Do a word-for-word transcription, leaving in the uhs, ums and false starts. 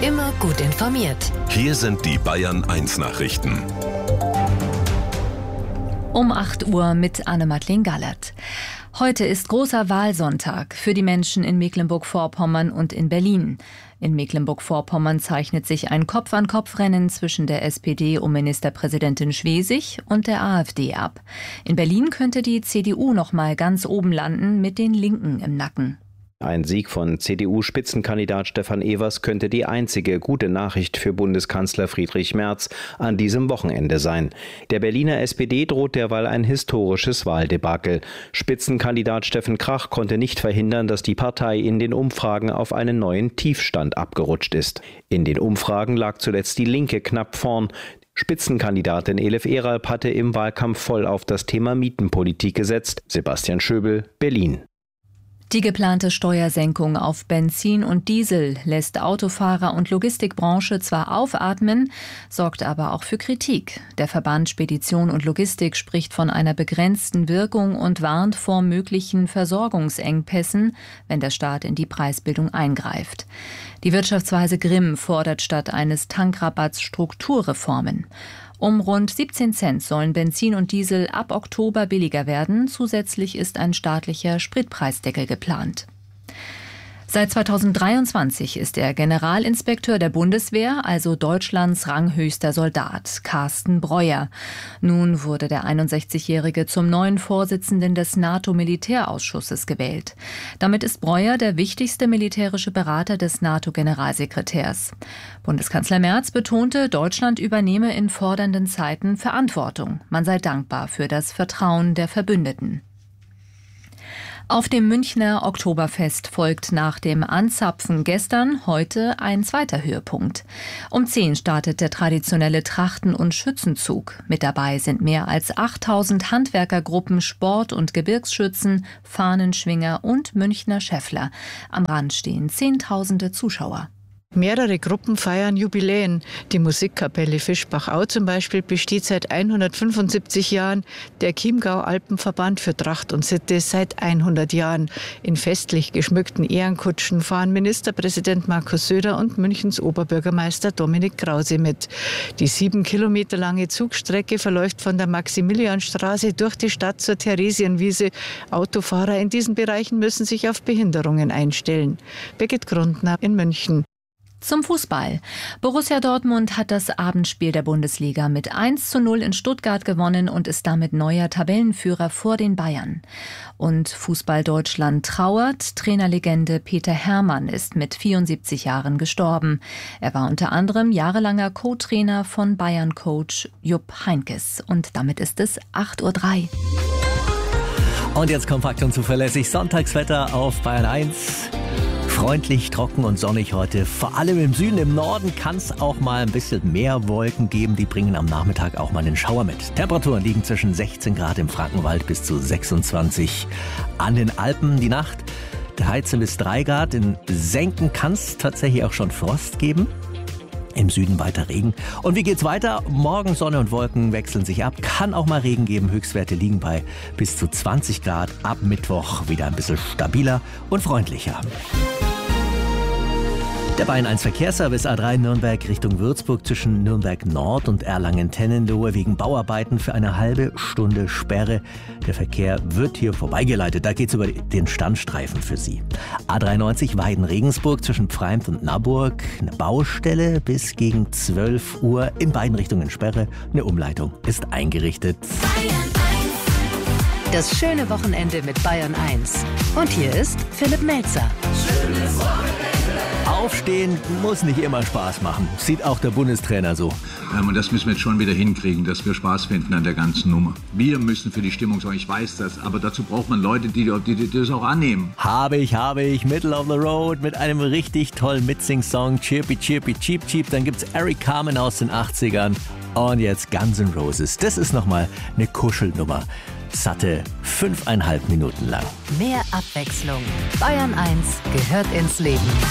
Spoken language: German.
Immer gut informiert. Hier sind die Bayern eins Nachrichten. Um acht Uhr mit Anne-Madeleine Gallert. Heute ist großer Wahlsonntag für die Menschen in Mecklenburg-Vorpommern und in Berlin. In Mecklenburg-Vorpommern zeichnet sich ein Kopf-an-Kopf-Rennen zwischen der S P D um Ministerpräsidentin Schwesig und der AfD ab. In Berlin könnte die C D U noch mal ganz oben landen mit den Linken im Nacken. Ein Sieg von C D U-Spitzenkandidat Stefan Evers könnte die einzige gute Nachricht für Bundeskanzler Friedrich Merz an diesem Wochenende sein. Der Berliner S P D droht derweil ein historisches Wahldebakel. Spitzenkandidat Steffen Krach konnte nicht verhindern, dass die Partei in den Umfragen auf einen neuen Tiefstand abgerutscht ist. In den Umfragen lag zuletzt die Linke knapp vorn. Spitzenkandidatin Elif Eralp hatte im Wahlkampf voll auf das Thema Mietenpolitik gesetzt. Sebastian Schöbel, Berlin. Die geplante Steuersenkung auf Benzin und Diesel lässt Autofahrer und Logistikbranche zwar aufatmen, sorgt aber auch für Kritik. Der Verband Spedition und Logistik spricht von einer begrenzten Wirkung und warnt vor möglichen Versorgungsengpässen, wenn der Staat in die Preisbildung eingreift. Die Wirtschaftsweise Grimm fordert statt eines Tankrabatts Strukturreformen. Um rund siebzehn Cent sollen Benzin und Diesel ab Oktober billiger werden. Zusätzlich ist ein staatlicher Spritpreisdeckel geplant. Seit zweitausenddreiundzwanzig ist er Generalinspekteur der Bundeswehr, also Deutschlands ranghöchster Soldat, Carsten Breuer. Nun wurde der einundsechzigjährige zum neuen Vorsitzenden des NATO-Militärausschusses gewählt. Damit ist Breuer der wichtigste militärische Berater des NATO-Generalsekretärs. Bundeskanzler Merz betonte, Deutschland übernehme in fordernden Zeiten Verantwortung. Man sei dankbar für das Vertrauen der Verbündeten. Auf dem Münchner Oktoberfest folgt nach dem Anzapfen gestern heute ein zweiter Höhepunkt. Um zehn startet der traditionelle Trachten- und Schützenzug. Mit dabei sind mehr als achttausend Handwerkergruppen, Sport- und Gebirgsschützen, Fahnenschwinger und Münchner Schäffler. Am Rand stehen Zehntausende Zuschauer. Mehrere Gruppen feiern Jubiläen. Die Musikkapelle Fischbachau zum Beispiel besteht seit hundertfünfundsiebzig Jahren, der Chiemgau-Alpenverband für Tracht und Sitte seit hundert Jahren. In festlich geschmückten Ehrenkutschen fahren Ministerpräsident Markus Söder und Münchens Oberbürgermeister Dominik Krause mit. Die sieben Kilometer lange Zugstrecke verläuft von der Maximilianstraße durch die Stadt zur Theresienwiese. Autofahrer in diesen Bereichen müssen sich auf Behinderungen einstellen. Birgit Grundner in München. Zum Fußball. Borussia Dortmund hat das Abendspiel der Bundesliga mit eins zu null in Stuttgart gewonnen und ist damit neuer Tabellenführer vor den Bayern. Und Fußball Deutschland trauert. Trainerlegende Peter Herrmann ist mit vierundsiebzig Jahren gestorben. Er war unter anderem jahrelanger Co-Trainer von Bayern-Coach Jupp Heynckes. Und damit ist es acht Uhr drei. Und jetzt kompakt und zuverlässig Sonntagswetter auf Bayern eins. Freundlich, trocken und sonnig heute. Vor allem im Süden, im Norden kann es auch mal ein bisschen mehr Wolken geben. Die bringen am Nachmittag auch mal einen Schauer mit. Temperaturen liegen zwischen sechzehn Grad im Frankenwald bis zu sechsundzwanzig an den Alpen. Die Nacht dreizehn bis drei Grad. In Senken kann es tatsächlich auch schon Frost geben. Im Süden weiter Regen. Und wie geht's weiter? Morgen Sonne und Wolken wechseln sich ab. Kann auch mal Regen geben. Höchstwerte liegen bei bis zu zwanzig Grad. Ab Mittwoch wieder ein bisschen stabiler und freundlicher. Der Bayern eins Verkehrsservice A drei Nürnberg Richtung Würzburg zwischen Nürnberg Nord und Erlangen-Tennenlohe wegen Bauarbeiten für eine halbe Stunde Sperre. Der Verkehr wird hier vorbeigeleitet. Da geht's über den Standstreifen für Sie. A dreiundneunzig Weiden-Regensburg zwischen Pfreimd und Naburg. Eine Baustelle bis gegen zwölf Uhr in beiden Richtungen Sperre. Eine Umleitung ist eingerichtet. Das schöne Wochenende mit Bayern eins. Und hier ist Philipp Melzer. Schönes Wochenende. Aufstehen muss nicht immer Spaß machen. Sieht auch der Bundestrainer so. Ähm, und das müssen wir jetzt schon wieder hinkriegen, dass wir Spaß finden an der ganzen Nummer. Wir müssen für die Stimmung sorgen, ich weiß das, aber dazu braucht man Leute, die, die, die das auch annehmen. Habe ich, habe ich, Middle of the Road mit einem richtig tollen Mitsing-Song, Chirpy, Chirpy, Cheep, Cheep. Dann gibt's Eric Carmen aus den achtzigern und jetzt Guns N' Roses. Das ist nochmal eine Kuschelnummer. Satte fünfeinhalb Minuten lang. Mehr Abwechslung. Bayern eins gehört ins Leben.